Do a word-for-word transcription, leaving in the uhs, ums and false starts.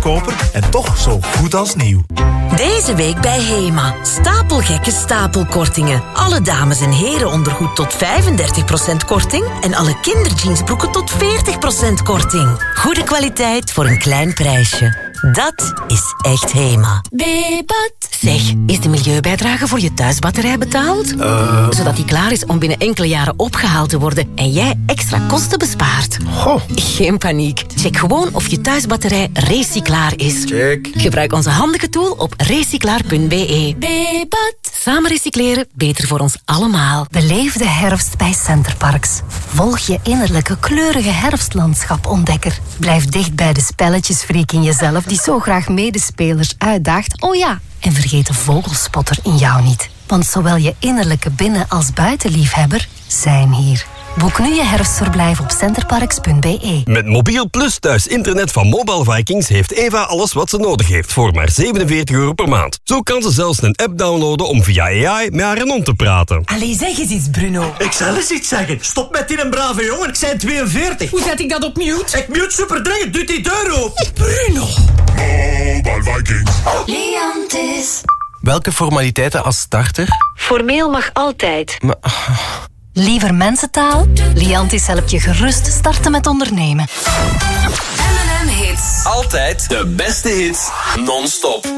goedkoper en toch zo goed als nieuw. Deze week bij Hema. Stapelgekke stapelkortingen. Alle dames- en herenondergoed tot vijfendertig procent korting en alle kinderjeansbroeken tot veertig procent korting. Goede kwaliteit voor een klein prijsje. Dat is echt Hema. Weebat. Zeg, is de milieubijdrage voor je thuisbatterij betaald? Uh. Zodat die klaar is om binnen enkele jaren opgehaald te worden en jij extra kosten bespaart. Goh. Geen paniek. Check gewoon of je thuisbatterij recyclaar is. Check. Gebruik onze handige tool op recyclaar punt b e. Weebat. Samen recycleren, beter voor ons allemaal. Beleef de herfst bij Centerparks. Volg je innerlijke kleurige herfstlandschap-ontdekker. Blijf dicht bij de spelletjesfreak in jezelf die zo graag medespelers uitdaagt. Oh ja, en vergeet de vogelspotter in jou niet. Want zowel je innerlijke binnen- als buitenliefhebber zijn hier. Boek nu je herfstverblijf op centerparks punt b e. Met Mobiel Plus thuis internet van Mobile Vikings heeft Eva alles wat ze nodig heeft voor maar zevenenveertig euro per maand. Zo kan ze zelfs een app downloaden om via A I met haar hond te praten. Allee, zeg eens iets, Bruno. Ik zal eens iets zeggen. Stop met die een brave jongen. Ik zijn tweeënveertig. Hoe zet ik dat op mute? Ik mute super dringend. Doe die deur open. Bruno. Mobile Vikings. Liantis. Welke formaliteiten als starter? Formeel mag altijd. Maar... Liever mensentaal? Liantis helpt je gerust starten met ondernemen. M en M Hits. Altijd de beste hits, non-stop.